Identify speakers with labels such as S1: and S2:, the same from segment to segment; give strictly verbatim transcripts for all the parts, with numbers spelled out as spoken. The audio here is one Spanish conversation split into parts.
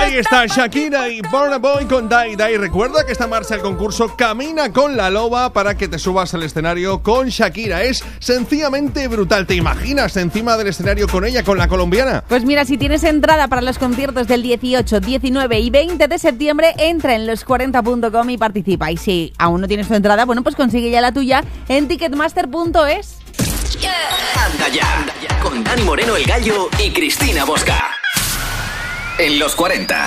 S1: Ahí está Shakira y Burna Boy con Dai Dai. Recuerda que está en marcha el concurso Camina con la Loba para que te subas al escenario con Shakira. Es sencillamente brutal. ¿Te imaginas encima del escenario con ella, con la colombiana?
S2: Pues mira, si tienes entrada para los conciertos del dieciocho, diecinueve y veinte de septiembre, entra en los cuarenta punto com y participa. Y si aún no tienes tu entrada, bueno, pues consigue ya la tuya en ticketmaster punto es.
S3: Yeah. Anda ya, anda ya, con Dani Moreno el Gallo y Cristina Bosca. En los cuarenta.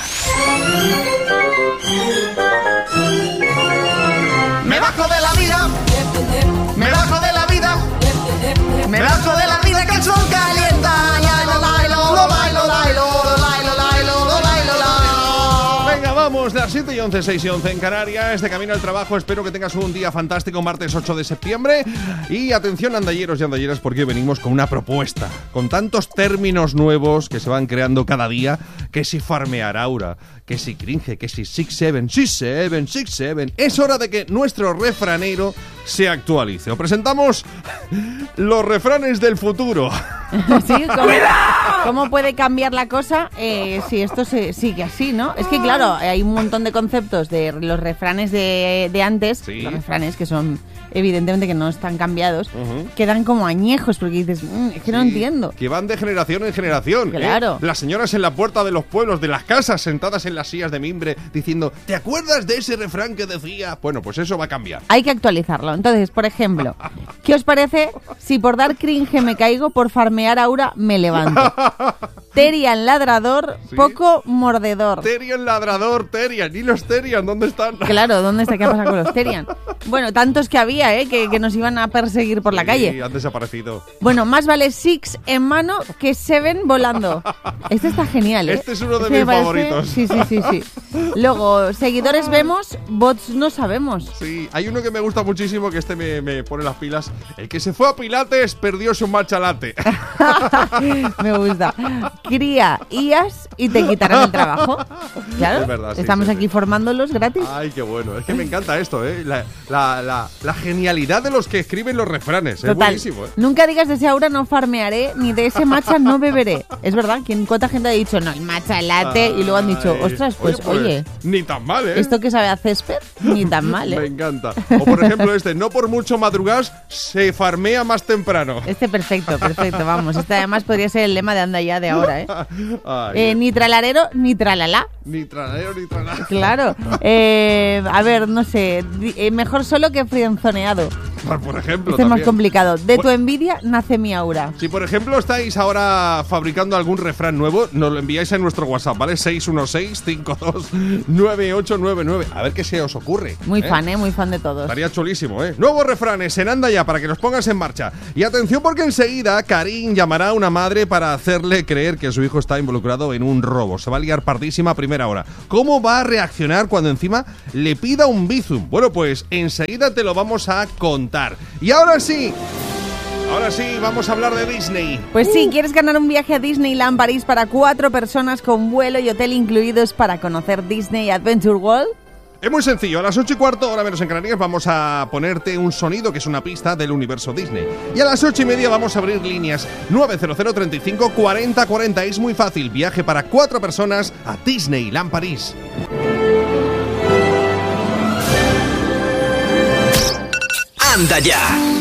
S4: Me bajo de la vida, me bajo de la vida, me bajo de la vida que el sol calienta. Ya lo bailo, lo bailo, lo bailo, lo bailo, lo bailo, lo bailo, lo bailo.
S1: Venga, vamos, las siete y once, seis y once en Canarias, de camino al trabajo. Espero que tengas un día fantástico, martes ocho de septiembre. Y atención, andalleros y andalleras, porque venimos con una propuesta, con tantos términos nuevos que se van creando cada día, que si farmear aura, que si cringe, que si six seven, six seven, six seven. Es hora de que nuestro refranero se actualice. Os presentamos los refranes del futuro.
S2: ¿Sí? ¿Cómo, ¿Cómo puede cambiar la cosa eh, si esto se sigue así, no? Es que claro, hay un montón de conceptos de los refranes de, de antes, ¿sí? Los refranes que son evidentemente que no están cambiados, uh-huh. Quedan como añejos porque dices, mmm, es que sí, no entiendo.
S1: Que van de generación en generación.
S2: Claro.
S1: ¿eh? Las señoras en la puerta de los pueblos, de las casas, sentadas en las sillas de mimbre, diciendo, ¿te acuerdas de ese refrán que decía? Bueno, pues eso va a cambiar.
S2: Hay que actualizarlo. Entonces, por ejemplo, ¿qué os parece si por dar cringe me caigo, por farmear aura me levanto? Terian ladrador, ¿sí? Poco mordedor.
S1: Terian ladrador, Terian. ¿Y los Terian dónde están?
S2: Claro, ¿dónde está? ¿Qué ha pasado con los Terian? Bueno, tantos que había, ¿eh? Que, que nos iban a perseguir por sí, la calle.
S1: Sí, han desaparecido.
S2: Bueno, más vale Six en mano que Seven volando. Este está genial, ¿eh?
S1: Este es uno de este mis favoritos.
S2: Sí, sí, sí, sí. Luego, seguidores vemos, bots no sabemos.
S1: Sí, hay uno que me gusta muchísimo, que este me, me pone las pilas. El que se fue a Pilates perdió su matcha latte.
S2: Me gusta. Cría I As y te quitarán el trabajo. Claro,
S1: es verdad, sí,
S2: estamos
S1: sí,
S2: aquí
S1: sí.
S2: formándolos gratis.
S1: Ay, qué bueno. Es que me encanta esto, ¿eh? La, la, la, la genialidad de los que escriben los refranes.
S2: Total.
S1: Es buenísimo, ¿eh?
S2: Nunca digas de ese aura no farmearé, ni de ese matcha no beberé. Es verdad, ¿quién, cuánta gente ha dicho, no, el matcha latte? Ay, y luego han dicho, ostras, pues, oye, pues, oye.
S1: Ni tan mal, ¿eh?
S2: ¿Esto que sabe a césped? Ni tan mal, ¿eh?
S1: Me encanta. O por ejemplo este, no por mucho madrugas, se farmea más temprano.
S2: Este perfecto, perfecto, vamos. Este además podría ser el lema de anda ya de ahora, ¿eh?
S1: Ay,
S2: eh ni tralarero, ni tralala.
S1: Ni tralalero, ni tralala.
S2: Claro. Eh, a ver, no sé, eh, mejor solo que frienzoneado.
S1: Por ejemplo,
S2: este es más
S1: también.
S2: complicado. De tu envidia nace mi aura.
S1: Si por ejemplo estáis ahora fabricando algún refrán nuevo, nos lo enviáis a nuestro WhatsApp, ¿vale? seis uno seis, cinco dos nueve ocho nueve nueve. A ver qué se os ocurre.
S2: Muy
S1: ¿eh?
S2: fan, ¿eh? Muy fan de todos.
S1: Estaría chulísimo, ¿eh? Nuevos refranes en Anda Ya para que los pongas en marcha. Y atención porque enseguida Karim llamará a una madre para hacerle creer que su hijo está involucrado en un robo. Se va a liar pardísima a primera hora. ¿Cómo va a reaccionar cuando encima le pida un bizum? Bueno, pues enseguida te lo vamos a contar. Y ahora sí, ahora sí, vamos a hablar de Disney.
S2: Pues sí, ¿quieres ganar un viaje a Disneyland París para cuatro personas con vuelo y hotel incluidos para conocer Disney Adventure World?
S1: Es muy sencillo, a las ocho y cuarto, hora menos en Canarias, vamos a ponerte un sonido que es una pista del universo Disney. Y a las ocho y media vamos a abrir líneas nueve cero cero, treinta y cinco, cuarenta, cuarenta. Es muy fácil, viaje para cuatro personas a Disneyland París.
S3: Anda ya.